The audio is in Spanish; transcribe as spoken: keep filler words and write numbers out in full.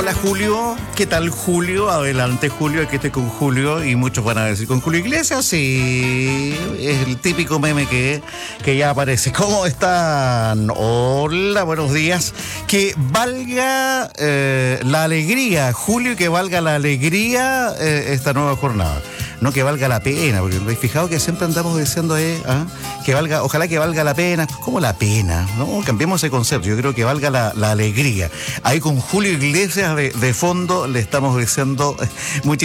Hola Julio, ¿qué tal Julio? Adelante Julio, aquí estoy con Julio y muchos van a decir con Julio Iglesias, sí, es el típico meme que, que ya aparece. ¿Cómo están? Hola, buenos días. Que valga eh, la alegría, Julio, y que valga la alegría eh, esta nueva jornada. No que valga la pena, porque me he fijado que siempre andamos diciendo eh, ¿ah? que valga, ojalá que valga la pena. ¿Cómo la pena? No, cambiemos ese concepto. Yo creo que valga la, la alegría. Ahí con Julio Iglesias de, de fondo le estamos diciendo muchísimas